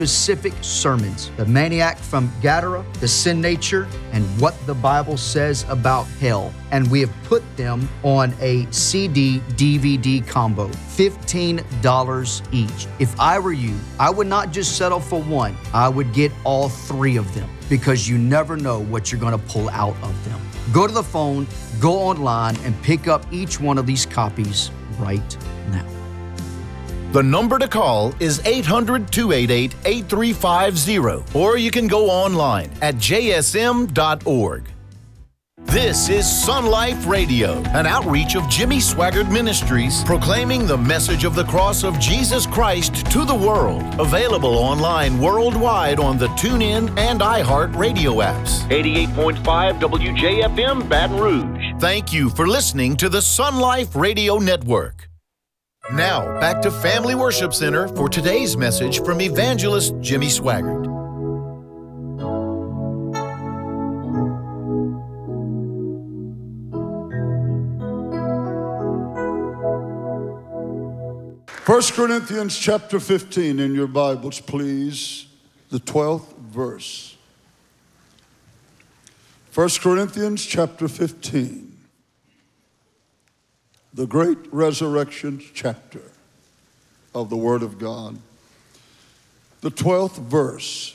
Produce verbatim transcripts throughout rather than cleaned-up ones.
specific sermons. The Maniac from Gadara, The Sin Nature, and What the Bible Says About Hell. And we have put them on a C D D V D combo, fifteen dollars each. If I were you, I would not just settle for one. I would get all three of them because you never know what you're going to pull out of them. Go to the phone, go online, and pick up each one of these copies right now. The number to call is eight hundred, two eight eight, eight three five zero, or you can go online at j s m dot org. This is Sun Life Radio, an outreach of Jimmy Swaggart Ministries, proclaiming the message of the cross of Jesus Christ to the world. Available online worldwide on the TuneIn and iHeart radio apps. eighty-eight point five W J F M Baton Rouge. Thank you for listening to the Sun Life Radio Network. Now, back to Family Worship Center for today's message from Evangelist Jimmy Swaggart. First Corinthians chapter fifteen in your Bibles, please, the twelfth verse. First Corinthians chapter fifteen. The great resurrection chapter of the Word of God. The twelfth verse.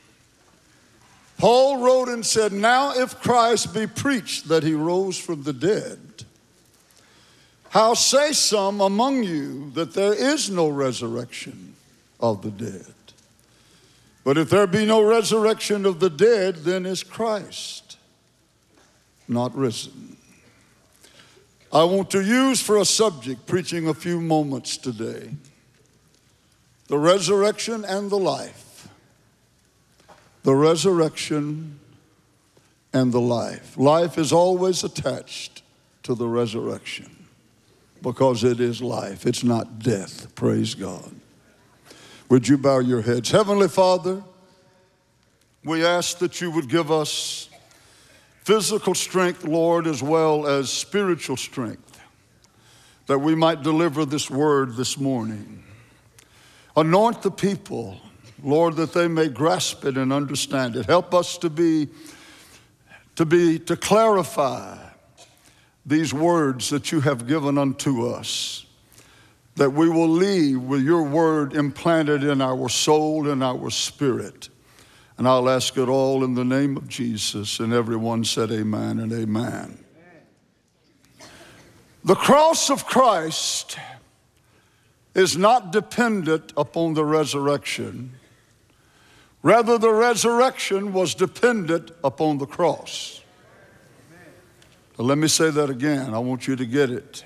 Paul wrote and said, "Now if Christ be preached that he rose from the dead, how say some among you that there is no resurrection of the dead? But if there be no resurrection of the dead, then is Christ not risen." I want to use for a subject, preaching a few moments today, the resurrection and the life. The resurrection and the life. Life is always attached to the resurrection because it is life. It's not death. Praise God. Would you bow your heads? Heavenly Father, we ask that you would give us physical strength, Lord, as well as spiritual strength, that we might deliver this word this morning. Anoint the people, Lord, that they may grasp it and understand it. Help us to be, to be, to clarify these words that you have given unto us, that we will leave with your word implanted in our soul and our spirit. And I'll ask it all in the name of Jesus. And everyone said amen and amen. The cross of Christ is not dependent upon the resurrection. Rather, the resurrection was dependent upon the cross. Now, let me say that again. I want you to get it.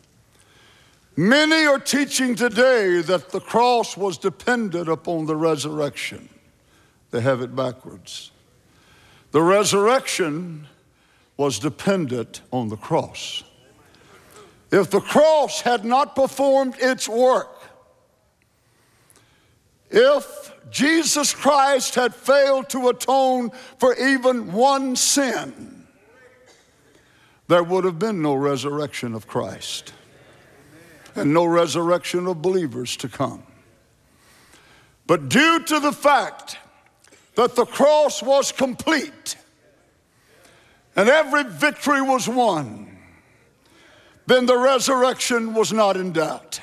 Many are teaching today that the cross was dependent upon the resurrection. They have it backwards. The resurrection was dependent on the cross. If the cross had not performed its work, if Jesus Christ had failed to atone for even one sin, there would have been no resurrection of Christ and no resurrection of believers to come. But due to the fact that the cross was complete and every victory was won, then the resurrection was not in doubt,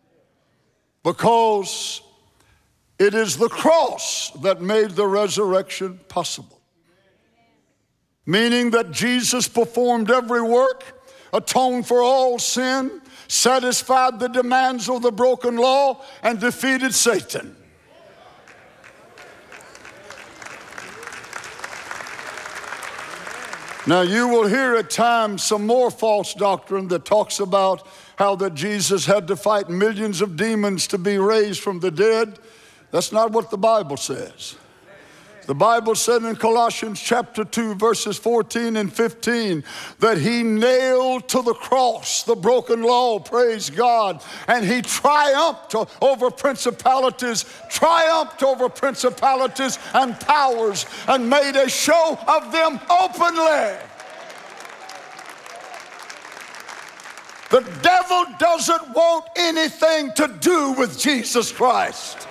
because it is the cross that made the resurrection possible. Meaning that Jesus performed every work, atoned for all sin, satisfied the demands of the broken law, and defeated Satan. Now, you will hear at times some more false doctrine that talks about how that Jesus had to fight millions of demons to be raised from the dead. That's not what the Bible says. The Bible said in Colossians chapter two, verses fourteen and fifteen, that he nailed to the cross the broken law, praise God, and he triumphed over principalities, triumphed over principalities and powers, and made a show of them openly. The devil doesn't want anything to do with Jesus Christ.